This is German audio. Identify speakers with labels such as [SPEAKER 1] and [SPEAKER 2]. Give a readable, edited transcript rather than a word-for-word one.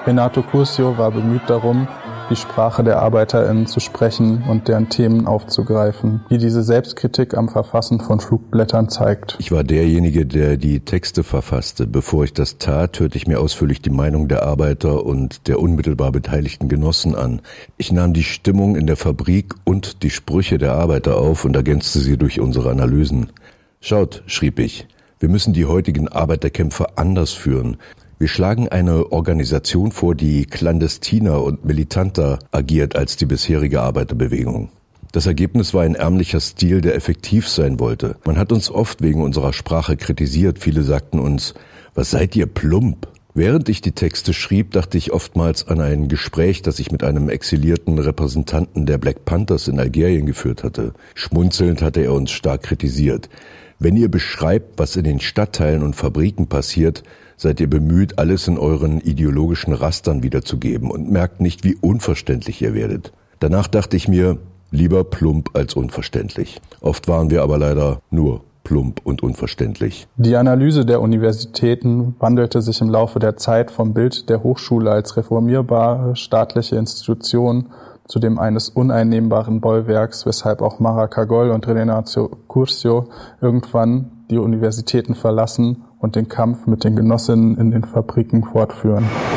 [SPEAKER 1] Renato Curcio war bemüht darum, die Sprache der ArbeiterInnen zu sprechen und deren Themen aufzugreifen, wie diese Selbstkritik am Verfassen von Flugblättern zeigt.
[SPEAKER 2] Ich war derjenige, der die Texte verfasste. Bevor ich das tat, hörte ich mir ausführlich die Meinung der Arbeiter und der unmittelbar beteiligten Genossen an. Ich nahm die Stimmung in der Fabrik und die Sprüche der Arbeiter auf und ergänzte sie durch unsere Analysen. Schaut, schrieb ich, wir müssen die heutigen Arbeiterkämpfe anders führen. Wir schlagen eine Organisation vor, die clandestiner und militanter agiert als die bisherige Arbeiterbewegung. Das Ergebnis war ein ärmlicher Stil, der effektiv sein wollte. Man hat uns oft wegen unserer Sprache kritisiert. Viele sagten uns, was seid ihr plump? Während ich die Texte schrieb, dachte ich oftmals an ein Gespräch, das ich mit einem exilierten Repräsentanten der Black Panthers in Algerien geführt hatte. Schmunzelnd hatte er uns stark kritisiert. Wenn ihr beschreibt, was in den Stadtteilen und Fabriken passiert, seid ihr bemüht, alles in euren ideologischen Rastern wiederzugeben und merkt nicht, wie unverständlich ihr werdet. Danach dachte ich mir, lieber plump als unverständlich. Oft waren wir aber leider nur plump und unverständlich.
[SPEAKER 1] Die Analyse der Universitäten wandelte sich im Laufe der Zeit vom Bild der Hochschule als reformierbare staatliche Institution zu dem eines uneinnehmbaren Bollwerks, weshalb auch Maracagol und Renato Curcio irgendwann die Universitäten verlassen und den Kampf mit den Genossinnen in den Fabriken fortführen.